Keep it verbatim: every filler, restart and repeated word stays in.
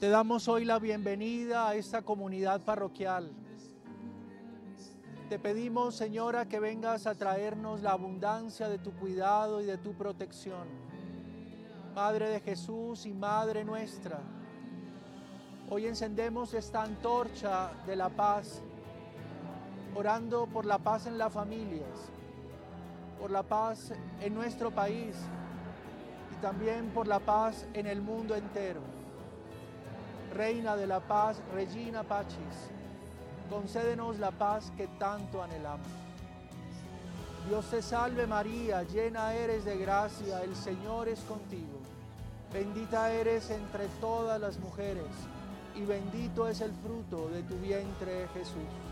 Te damos hoy la bienvenida a esta comunidad parroquial. Te pedimos, Señora, que vengas a traernos la abundancia de tu cuidado y de tu protección. Madre de Jesús y Madre nuestra, hoy encendemos esta antorcha de la paz, orando por la paz en las familias, por la paz en nuestro país y también por la paz en el mundo entero. Reina de la paz, Regina Pacis, concédenos la paz que tanto anhelamos. Dios te salve María, llena eres de gracia, el Señor es contigo. Bendita eres entre todas las mujeres, y bendito es el fruto de tu vientre, Jesús.